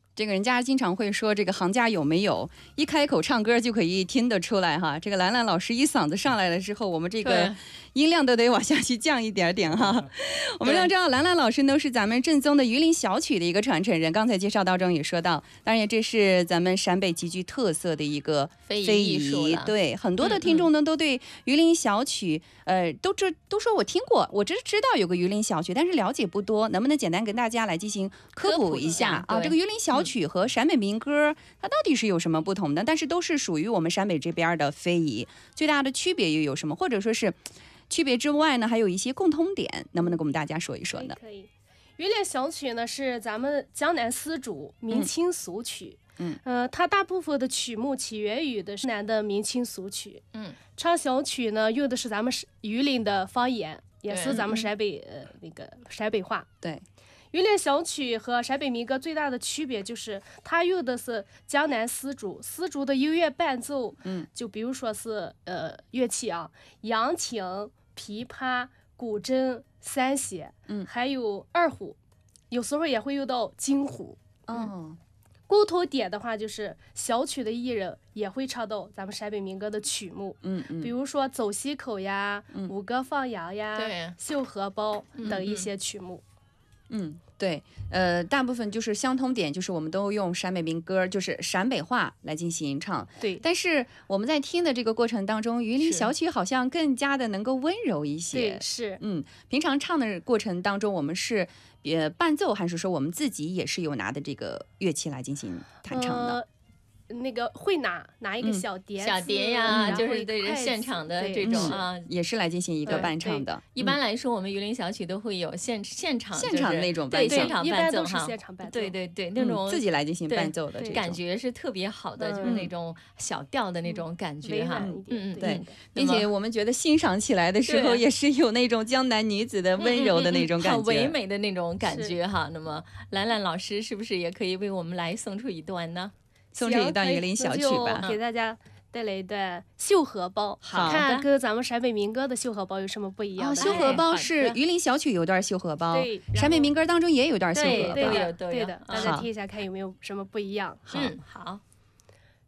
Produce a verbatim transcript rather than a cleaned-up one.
这个人家经常会说这个行家有没有，一开口唱歌就可以听得出来哈。这个兰兰老师一嗓子上来了之后，我们这个音量都得往下去降一点点哈。我们要知道兰兰老师呢是咱们正宗的榆林小曲的一个传承人，刚才介绍当中也说到，当然这是咱们陕北极具特色的一个非遗艺术了。 对，很多的听众呢、嗯、都对榆林小曲呃都知都说我听过，我只知道有个榆林小曲，但是了解不多，能不能简单跟大家来进行科普一下啊？这个榆林小曲和陕北民歌、嗯、它到底是有什么不同的？但是都是属于我们陕北这边的非遗，最大的区别又有什么？或者说是区别之外呢，还有一些共通点，能不能跟我们大家说一说呢？ 可以。榆林小曲呢是咱们江南丝竹民清俗曲，嗯，呃，它大部分的曲目起源于的是南的民清俗曲，嗯，唱小曲呢用的是咱们榆林的方言，也是咱们陕北、嗯、呃那个陕北话， 对。 榆林小曲和陕北民歌最大的区别就是它用的是江南丝竹，丝竹的音乐伴奏，嗯，就比如说是呃乐器啊，扬琴、琵琶、古筝、三弦，嗯，还有二胡，有时候也会用到京胡。 哦， 共同点的话就是小曲的艺人也会唱到咱们陕北民歌的曲目，嗯嗯，比如说走西口呀、嗯、五歌放羊呀、对、绣荷包等一些曲目。 嗯，对，呃，大部分就是相通点，就是我们都用陕北民歌，就是陕北话来进行唱。 对， 但是我们在听的这个过程当中，榆林小曲好像更加的能够温柔一些。 对，是， 嗯，平常唱的过程当中，我们是呃伴奏，还是说我们自己也是有拿的这个乐器来进行弹唱的？呃那个会拿拿一个小碟、 嗯、小碟呀，就是对现场的这种啊， 也是来进行一个伴唱的。 一般来说，我们榆林小曲都会有现现场、就是、 现场那种伴奏， 对现场伴奏哈，现场伴奏， 对对对，那种、 嗯、自己来进行伴奏的这种感觉是特别好的，就是那种小调的那种感觉哈。 嗯嗯，对，并且我们觉得欣赏起来的时候，也是有那种江南女子的温柔的那种感觉， 很唯美的那种感觉哈。那么兰兰老师是不是也可以为我们来送出一段呢？ 送这一段榆林小曲吧， 给大家带来一段绣荷包， 好， 看跟咱们陕北民歌的绣荷包有什么不一样的。 哦，绣荷包是榆林小曲有段绣荷包， 对， 陕北民歌当中也有段绣荷包， 对对的， 对的，大家听一下看有没有什么不一样。 嗯，好。